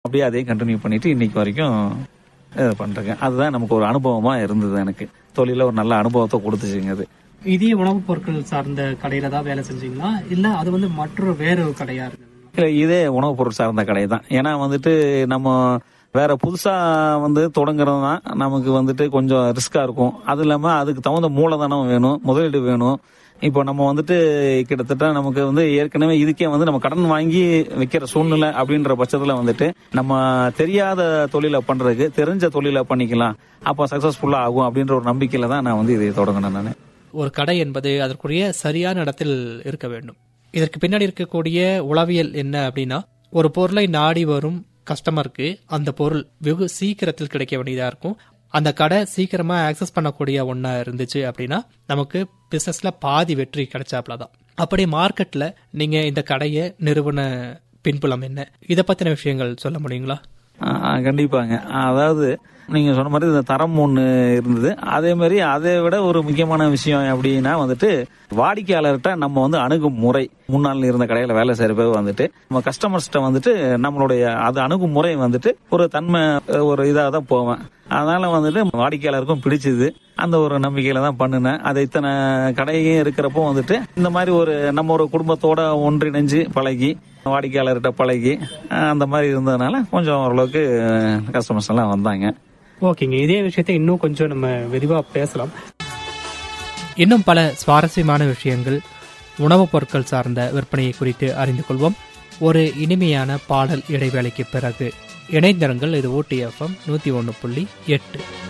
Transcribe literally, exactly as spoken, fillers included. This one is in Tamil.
அப்படியே அதையும் கண்டினியூ பண்ணிட்டு இன்னைக்கு வரைக்கும் இது பண்றேங்க. அதுதான் நமக்கு ஒரு அனுபவமா இருந்தது. எனக்கு தொழில ஒரு நல்ல அனுபவத்தை கொடுத்துச்சுங்க. அது இதே உணவுப் பொருட்கள் சார்ந்த கடையில தான் வேலை செஞ்சீங்களா, இல்ல அது வந்து மற்றொரு வேற ஒரு கடையா இருக்கு? இல்ல, இதே உணவுப் பொருள் சார்ந்த கடை தான். ஏன்னா வந்துட்டு நம்ம வேற புதுசா வந்து தொடங்குறது தான் நமக்கு வந்துட்டு கொஞ்சம் ரிஸ்கா இருக்கும். அது இல்லாம அதுக்கு தகுந்த மூலதனம் வேணும், முதலீடு வேணும். இப்போ நம்ம வந்துட்டு கிட்டத்தட்ட நமக்கு வந்து ஏற்கனவே இதுக்கே வந்து நம்ம கடன் வாங்கி வைக்கிற சூழ்நிலை அப்படின்ற பட்சத்துல வந்துட்டு நம்ம தெரியாத தொழிலை பண்றதுக்கு தெரிஞ்ச தொழிலை பண்ணிக்கலாம், அப்ப சக்சஸ்ஃபுல்லா ஆகும் அப்படின்ற ஒரு நம்பிக்கையில தான் நான் வந்து இதை தொடங்கினேன். நான் ஒரு கடை என்பது அதற்குரிய சரியான இடத்தில் இருக்க வேண்டும். இதற்கு பின்னாடி இருக்கக்கூடிய உளவியல் என்ன அப்படின்னா, ஒரு பொருளை நாடி வரும் கஸ்டமருக்கு அந்த பொருள் வெகு சீக்கிரத்தில் கிடைக்க வேண்டியதா இருக்கும். அந்த கடை சீக்கிரமா ஆக்சஸ் பண்ணக்கூடிய ஒன்னா இருந்துச்சு அப்படின்னா நமக்கு பிசினஸ்ல பாதி வெற்றி கிடைச்சாப்லதான். அப்படி மார்க்கெட்ல நீங்க இந்த கடையை நிறுவன பின்புலம் என்ன, இதை பத்தின விஷயங்கள் சொல்ல முடியுங்களா? கண்டிப்பாங்க. அதாவது நீங்க சொன்ன மாதிரி இந்த தரம் ஒண்ணு இருந்தது. அதே மாதிரி அதை விட ஒரு முக்கியமான விஷயம் அப்படின்னா வந்துட்டு வாடிக்கையாளர்கிட்ட நம்ம வந்து அணுகும் முறை. முன்னாள் இருந்த கடையில வேலை செய்யற வந்துட்டு நம்ம கஸ்டமர்ஸ்கிட்ட வந்துட்டு நம்மளுடைய அது அணுகும் முறை வந்துட்டு ஒரு தன்மை ஒரு இதாக தான் போவேன். அதனால வந்துட்டு வாடிக்கையாளருக்கும் பிடிச்சது. அந்த ஒரு நம்பிக்கையில தான் பண்ணினேன். அது இத்தனை கடையும் இருக்கிறப்போ வந்துட்டு இந்த மாதிரி ஒரு நம்ம ஒரு குடும்பத்தோட ஒன்றிணைஞ்சு பழகி வாடிக்கையாளர்கிட்ட பழகி அந்த மாதிரி இருந்ததுனால கொஞ்சம் ஓரளவுக்கு கஸ்டமர்ஸ் எல்லாம் வந்தாங்க. ஓகேங்க, இதே விஷயத்தை இன்னும் கொஞ்சம் நம்ம விரிவா பேசலாம். இன்னும் பல சுவாரஸ்யமான விஷயங்கள் உணவுப் பொருட்கள் சார்ந்த விற்பனையை குறித்து அறிந்து கொள்வோம். ஒரு இனிமையான பாடல் இடைவேளைக்கு பிறகு இணைந்திருங்கள். இது ஊட்டி எஃப்எம் நூத்தி ஒன்னு புள்ளி எட்டு.